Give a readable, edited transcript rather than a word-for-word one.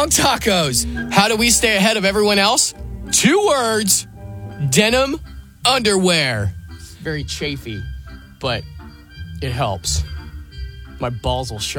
Hunk tacos. How do we stay ahead of everyone else? 2 words. Denim underwear. Very chafy, but it helps. My balls will shine.